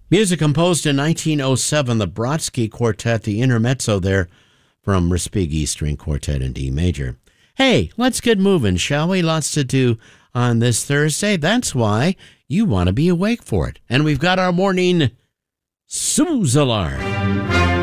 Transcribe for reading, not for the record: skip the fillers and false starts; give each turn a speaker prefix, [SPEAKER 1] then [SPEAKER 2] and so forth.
[SPEAKER 1] Music composed in 1907, the Brodsky Quartet, the intermezzo there from Respighi String Quartet in D major. Hey, let's get moving, shall we? Lots to do on this Thursday. That's why you want to be awake for it. And we've got our morning snooze alarm.